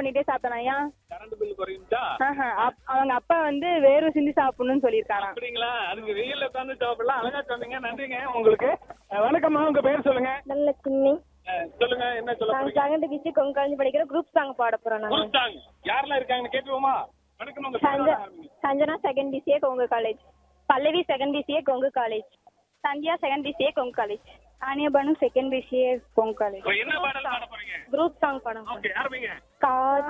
பண்ணிட்டே சாப்பிட்டானா? ஏன்? Current bill குறையும்டா? அவங்க அப்பா வந்து வேறு சிந்தி சாப்பிடணும்னு சொல்லியிருக்கானா? அப்படிங்களா? அதுக்கு வெயில்ல உட்காந்து சாப்பிடலாம். அழகா சொன்னீங்க, நன்றிங்க உங்களுக்கு. வணக்கம்மா, உங்க பேர் சொல்லுங்க. நல்ல சின்னி. சொல்லுங்க, என்ன சொல்ல நாங்க போறீங்க? செகண்ட் பிசி கொங்கு காலேஜ் படிக்கிற குரூப் சாங் பாட போறோம் நாங்க. குரூப் சாங் யாரெல்லாம் இருக்காங்கன்னு கேட்டுவோமா? வணக்கம், உங்க பேரோட ஆரம்பிங்க. Sanjana second PCA Kongu college. பல்லவி second PCA Kongu college. Sandhya second PCA Kongu college. ஆனியபானு second PCA Kongu college. என்ன பாடல் பாட போறீங்க? குரூப் சாங் பாடம். ஓகே, ஆரம்பிங்க. காதல்